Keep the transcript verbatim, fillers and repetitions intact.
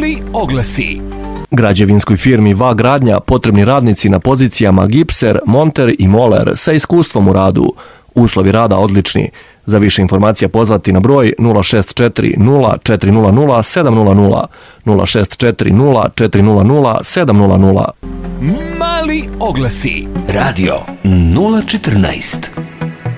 Mali oglasi. Građevinskoj firmi V A Gradnja potrebni radnici na pozicijama gipser, monter i moler sa iskustvom u radu. Uslovi rada odlični. Za više informacija pozvati na broj nula šest četiri nula četiri nula nula sedam nula nula, nula šest četiri nula četiri nula nula sedam nula nula. Mali oglasi. Radio nula četrnaest.